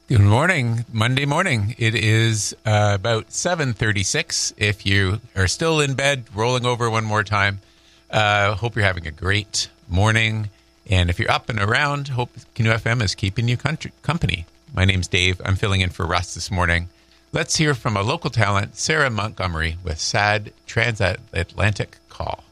Good morning. Monday morning. It is about 7:36. If you are still in bed, rolling over one more time, hope you're having a great morning. And if you're up and around, hope Canoe FM is keeping you company. My name's Dave. I'm filling in for Russ this morning. Let's hear from a local talent, Sarah Montgomery, with Sad Transatlantic Call.